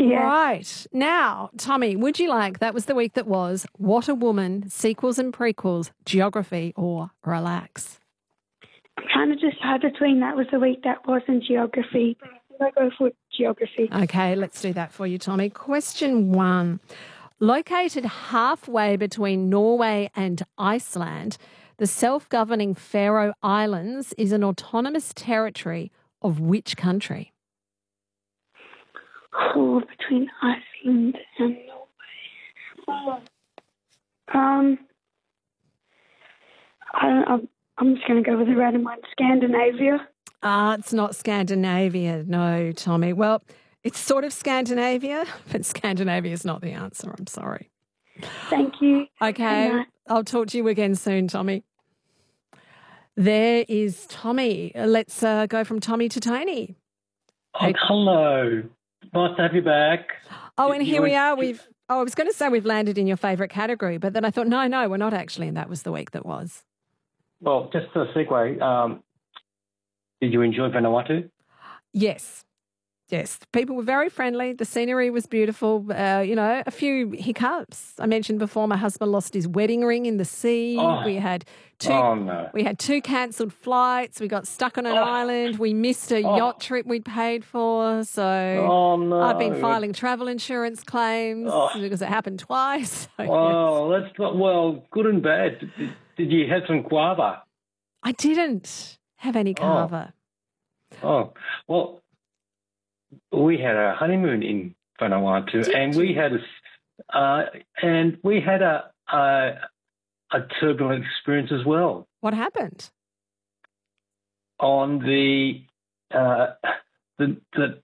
Yeah. Right. Now, Tommy, would you like That Was the Week That Was, What a Woman, Sequels and Prequels, Geography, or Relax? I'm trying to decide between That Was the Week That Was and Geography, but I think I go for Geography. Okay, let's do that for you, Tommy. Question 1. Located halfway between Norway and Iceland, the self-governing Faroe Islands is an autonomous territory of which country? Oh, between Iceland and Norway. I'm just going to go with a random one. Scandinavia. It's not Scandinavia, no, Tommy. Well, it's sort of Scandinavia, but Scandinavia is not the answer. I'm sorry. Thank you. Okay, I'll talk to you again soon, Tommy. There is Tommy. Let's go from Tommy to Tony. Oh, hello. Nice to have you back. Oh, and here we are. I was going to say we've landed in your favourite category, but then I thought, no, we're not actually, and that was the week that was. Well, just a segue. Did you enjoy Vanuatu? Yes. Yes, people were very friendly. The scenery was beautiful. A few hiccups. I mentioned before my husband lost his wedding ring in the sea. Oh. We had No. We had 2 cancelled flights. We got stuck on an island. We missed a yacht trip we'd paid for. So I've been filing travel insurance claims because it happened twice. So, That's not, good and bad. Did you have some guava? I didn't have any kava. Oh, well, we had a honeymoon in Vanuatu, and we had a turbulent experience as well. What happened? On on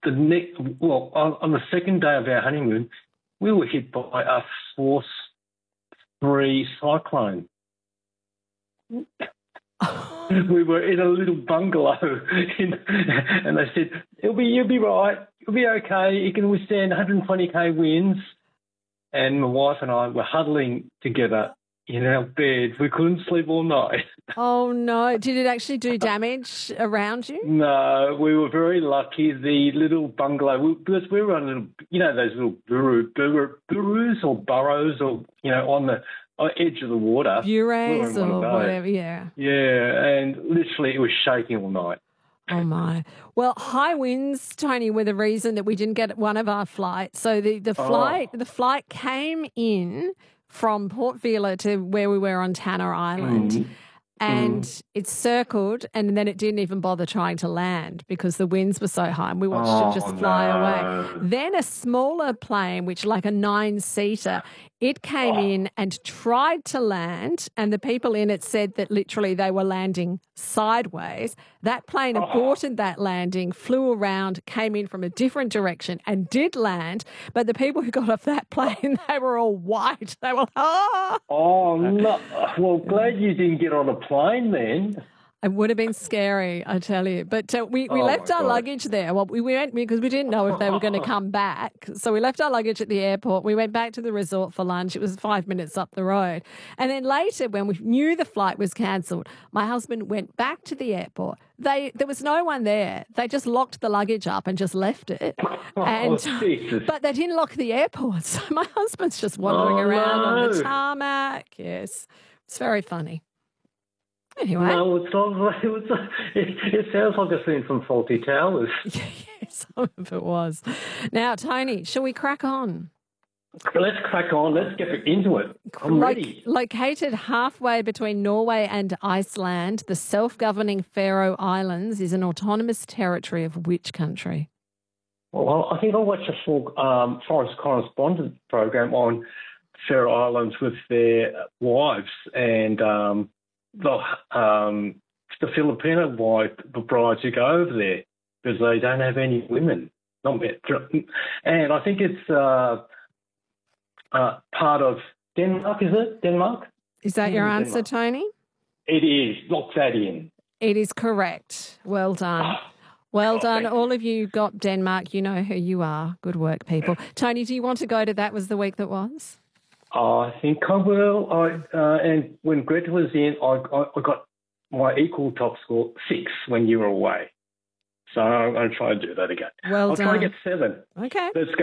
the second day of our honeymoon, we were hit by a Force 3 cyclone. We were in a little bungalow, and they said, you'll be right, you'll be okay, you can withstand 120k winds. And my wife and I were huddling together in our bed. We couldn't sleep all night. Oh, no. Did it actually do damage around you? No, we were very lucky. The little bungalow, because we were on little, those little burrows or burrows or, on the edge of the water. Bureys or whatever, yeah. Yeah, and literally it was shaking all night. Oh, my. Well, high winds, Tony, were the reason that we didn't get one of our flights. So the flight came in from Port Vila to where we were on Tanner Island. And it circled, and then it didn't even bother trying to land because the winds were so high, and we watched it just fly away. Then a smaller plane, which like a 9-seater, it came in and tried to land, and the people in it said that literally they were landing sideways. That plane aborted that landing, flew around, came in from a different direction and did land, but the people who got off that plane, they were all white. They were, Oh, no. Well, glad you didn't get on a plane then. It would have been scary, I tell you. But we left our luggage there. Well, we went because we didn't know if they were going to come back. So we left our luggage at the airport. We went back to the resort for lunch. It was 5 minutes up the road. And then later, when we knew the flight was cancelled, my husband went back to the airport. There was no one there. They just locked the luggage up and just left it. But they didn't lock the airport. So my husband's just wandering around on the tarmac. Yes, it's very funny. Anyway. No, it's not. It sounds like a scene from Fawlty Towers. Yeah, some of it was. Now, Tony, shall we crack on? Let's crack on. Let's get into it. I'm ready. Located halfway between Norway and Iceland, the self-governing Faroe Islands is an autonomous territory of which country? Well, I think I watched a full Forest Correspondent program on Faroe Islands with their wives, and the Filipino brides who go over there because they don't have any women. And I think it's part of Denmark, is it? Denmark? Is that your answer, Tony? It is. Lock that in. It is correct. Well done. Well done. All of you got Denmark. You know who you are. Good work, people. Tony, do you want to go to That Was the Week That Was? I think I will. And when Greta was in, I got my equal top score 6 when you were away. So I'm going to try and do that again. Well I'll done. try to get 7. Okay. Let's go.